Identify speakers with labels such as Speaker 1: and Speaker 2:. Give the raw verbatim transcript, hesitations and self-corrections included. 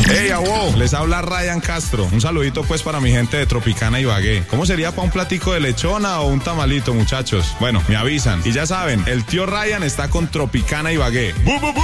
Speaker 1: Hey, abo, les habla Ryan Castro. Un saludito pues para mi gente de Tropicana Ibagué. ¿Cómo sería para un platico de lechona o un tamalito, muchachos? Bueno, me avisan. Y ya saben, el tío Ryan está con Tropicana Ibagué. ¡Bu, bu, bu!